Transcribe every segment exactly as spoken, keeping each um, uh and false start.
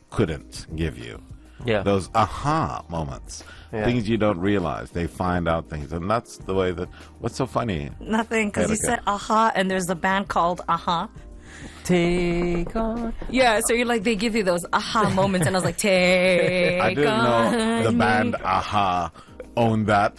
couldn't give you. Yeah. Those aha moments. Yeah. Things you don't realize. They find out things. And that's the way that... What's so funny? Nothing, because you Erica. said aha, and there's a band called Aha. Take on. Yeah, so you're like, they give you those aha moments, and I was like, take I didn't know the on band me. Aha owned that.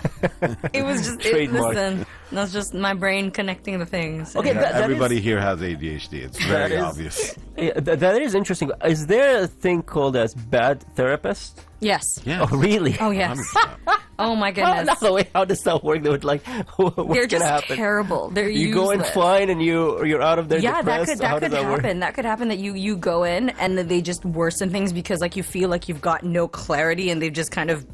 It was just, it, Trademark. listen, that's just my brain connecting the things. Okay, that- that Everybody is- here has A D H D. It's That very is- obvious. Yeah, th- that is interesting. Is there a thing called as bad therapist? Yes. Yeah. Oh, really? Oh, yes. one hundred percent. Oh, my How, goodness. no, wait, how does that work? They would like, what's They're gonna just happen? terrible. They're You go in useless. fine and you or you're out of there Yeah, that depressed. could that How could does that work? happen. That could happen that you you go in and then they just worsen things because like you feel like you've got no clarity and they've just kind of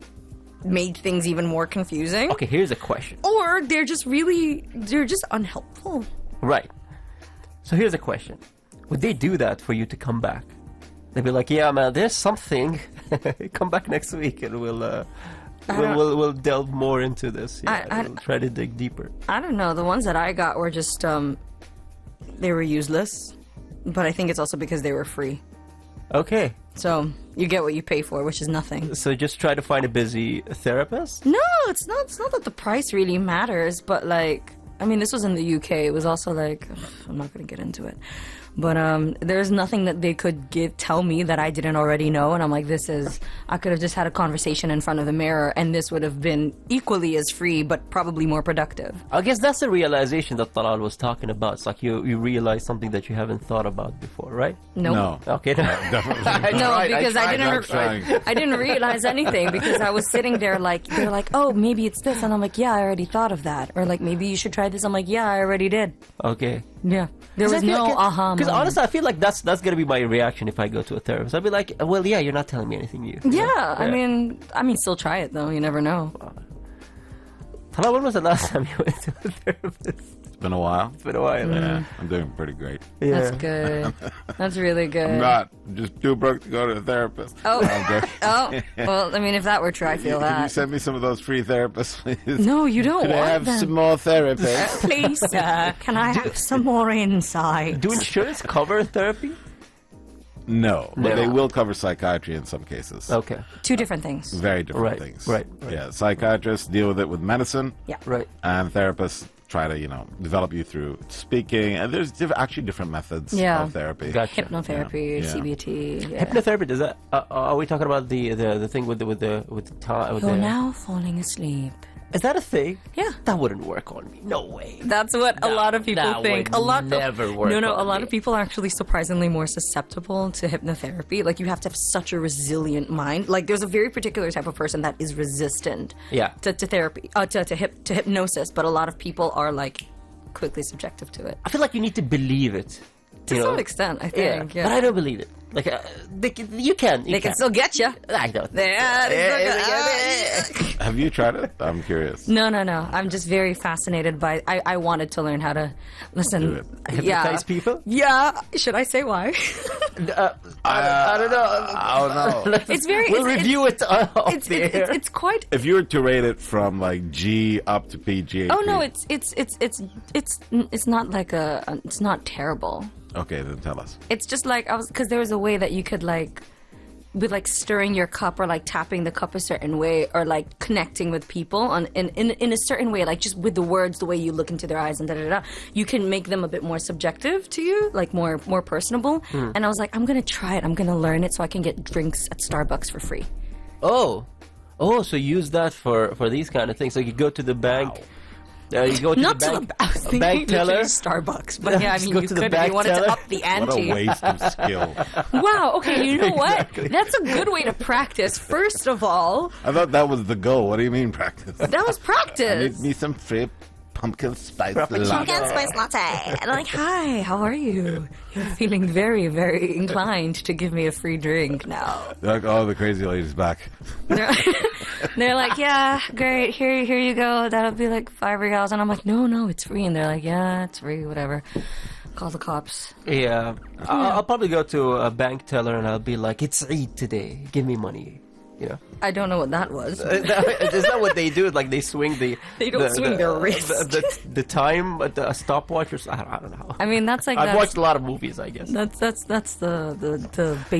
made things even more confusing. Okay, here's a question. Or they're just really they're just unhelpful. Right. So here's a question. Would they do that for you to come back? They'd be like, yeah, man, there's something. Come back next week and we'll, uh, we'll, don't- we'll, we'll delve more into this. Yeah, I- I- we'll try to dig deeper. I don't know. The ones that I got were just um they were useless. But I think it's also because they were free. Okay. So you get what you pay for, which is nothing. So just try to find a busy therapist? No, it's not it's not that the price really matters, but like I mean this was in the U K. It was also like ugh, I'm not gonna get into it. But um, there's nothing that they could give tell me that I didn't already know, and I'm like, this is. I could have just had a conversation in front of the mirror, and this would have been equally as free, but probably more productive. I guess that's the realization that Talal was talking about. It's like you, you realize something that you haven't thought about before, right? No, No. Okay. Definitely. I no, tried, because I, tried, didn't. I'm trying. I didn't realize anything because I was sitting there like they're like, oh, maybe it's this, and I'm like, yeah, I already thought of that, or like maybe you should try this. I'm like, yeah, I already did. Okay. Yeah, there was no aha. Because moment. honestly, I feel like that's that's gonna be my reaction if I go to a therapist. I'd be like, well, yeah, you're not telling me anything new. Yeah, I mean, I mean, still try it though. You never know. Talal, when was the last time you went to a therapist? It's been a while. It's been a while. Yeah, I'm doing pretty great. Yeah. That's good. That's really good. I'm not just too broke to go to a therapist. Oh. I'm joking. Oh, well, I mean, if that were true, I feel Can you that. send me some of those free therapists, please? No, you don't Could I want have them. some more therapists? Please, sir, can I have some more insight? Do insurance cover therapy? No, but No. they will cover psychiatry in some cases. Okay. Two different things. Very different Right, things. right, right. Yeah, psychiatrists deal with it with medicine, Yeah. Right. and therapists try to, you know, develop you through speaking. And there's diff- actually different methods Yeah. of therapy. Gotcha. Hypnotherapy, Yeah. C B T. Yeah. Hypnotherapy, is that? Uh, are we talking about the the, the thing with the with the with the time? With You're the, now falling asleep. Is that a thing? Yeah. That wouldn't work on me. No way. That's what a That- lot of people that think. would A lot never of, work No, no, on a lot me. of people are actually surprisingly more susceptible to hypnotherapy. Like you have to have such a resilient mind. Like there's a very particular type of person that is resistant Yeah. to, to therapy, uh, to to, hip, to hypnosis. But a lot of people are like quickly subjective to it. I feel like you need to believe it. To you know? some extent, I Yeah, think. Yeah, but I don't believe it. Like uh, they, can- you can. You they can still get you. I don't. Yeah, they still Yeah, get- yeah, Have you tried it? I'm curious. No, no, no. I'm just very fascinated by. I, I wanted to learn how to listen. Do it. Yeah. Hypnotize people? Yeah. Should I say why? Uh, I, don't, I don't know. I don't know. It's very. We'll it's, review it uh, off It's the it's, air. it's it's quite. If you were to rate it from like G up to P G. Oh no! It's it's it's it's it's it's not like a. It's not terrible. Okay, then tell us. It's just like I was because there was a way that you could like. With like stirring your cup or like tapping the cup a certain way or like connecting with people on in, in in a certain way, like just with the words, the way you look into their eyes and da da da, you can make them a bit more subjective to you, like more more personable. And I was like, I'm gonna try it. I'm gonna learn it so I can get drinks at Starbucks for free. Oh, oh, so use that for for these kind of things. So you go to the bank. Uh, you go to Not the to bank, the, I was a thinking bank teller. literally Starbucks, but yeah, I Just mean go you to the could if bank you wanted teller. to up the What ante. a waste of skill. Wow. Okay, you know Exactly. what? That's a good way to practice. First of all, I thought that was the goal. What do you mean practice? that was I practice. need me some free pumpkin spice Frappuccino. latte. Pumpkin spice latte. And I'm like, hi, how are you? You're feeling very, very inclined to give me a free drink now. They're like, oh, the crazy lady's back. They're, they're like, yeah, great, here, here you go. That'll be like five reals. And I'm like, no, no, it's free. And they're like, yeah, it's free, whatever. Call the cops. Yeah, I'll, I'll probably go to a bank teller and I'll be like, "It's Eid today. Give me money." You know, I don't know what that was. is that, is that what they do? Like they swing the They don't the, swing the, their wrist. the, the, the time at the stopwatch or so- I don't, I don't know. I mean, that's like I've that's, watched a lot of movies, I guess. that's that's that's the the the